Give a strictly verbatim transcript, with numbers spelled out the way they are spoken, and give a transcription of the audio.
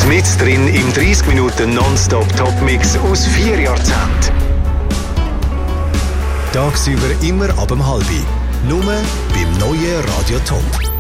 Mit drin im dreißig Minuten Nonstop-Top-Mix aus vier Jahrzehnten. Tagsüber immer ab dem halbi. Nur beim neuen Radio Top.